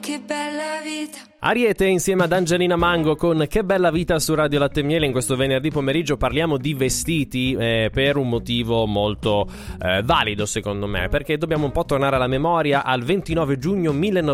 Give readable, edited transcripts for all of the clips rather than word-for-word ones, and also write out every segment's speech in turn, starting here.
che bella vita. Ariete insieme ad Angelina Mango con Che bella vita su Radio Latte e Miele. In questo venerdì pomeriggio parliamo di vestiti per un motivo molto valido secondo me, perché dobbiamo un po' tornare alla memoria al 29 giugno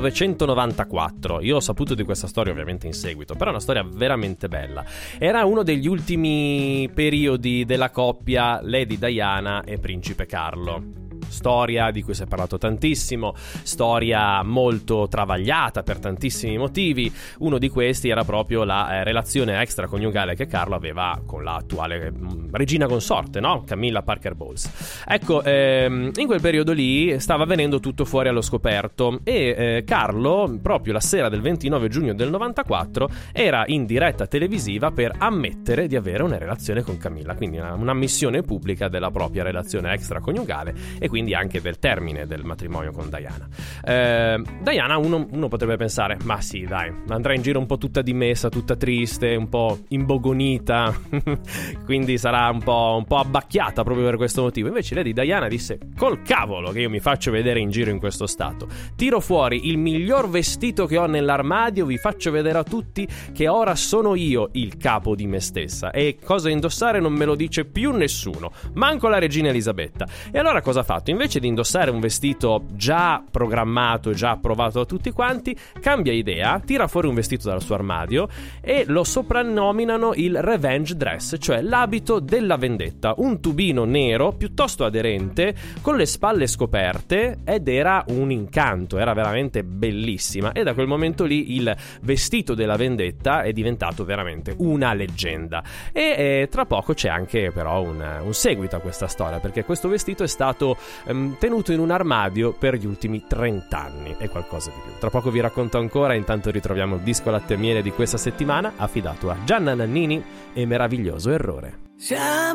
1994. Io ho saputo di questa storia ovviamente in seguito, però è una storia veramente bella. Era uno degli ultimi periodi della coppia Lady Diana e Principe Carlo. Storia di cui si è parlato tantissimo, storia molto travagliata per tantissimi motivi. Uno di questi era proprio la relazione extraconiugale che Carlo aveva con l'attuale regina consorte, no? Camilla Parker Bowles. Ecco, in quel periodo lì stava venendo tutto fuori allo scoperto e Carlo, proprio la sera del 29 giugno del 94, era in diretta televisiva per ammettere di avere una relazione con Camilla, quindi un'ammissione pubblica della propria relazione extraconiugale e quindi anche del termine del matrimonio con Diana. Diana, uno potrebbe pensare, ma sì dai, andrà in giro un po' tutta dimessa, tutta triste, un po' imbogonita quindi sarà un po' abbacchiata proprio per questo motivo. Invece Lady Diana disse, col cavolo che io mi faccio vedere in giro in questo stato, tiro fuori il miglior vestito che ho nell'armadio, vi faccio vedere a tutti che ora sono io il capo di me stessa e cosa indossare non me lo dice più nessuno, manco la regina Elisabetta. E allora cosa ha fatto? Invece di indossare un vestito già programmato, già approvato da tutti quanti, cambia idea, tira fuori un vestito dal suo armadio e lo soprannominano il revenge dress, cioè l'abito della vendetta, un tubino nero piuttosto aderente con le spalle scoperte, ed era un incanto, era veramente bellissima, e da quel momento lì il vestito della vendetta è diventato veramente una leggenda. E tra poco c'è anche però un seguito a questa storia, perché questo vestito è stato tenuto in un armadio per gli ultimi 30 anni e qualcosa di più. Tra poco vi racconto ancora, intanto ritroviamo il disco Latte e Miele di questa settimana affidato a Gianna Nannini e Meraviglioso Errore.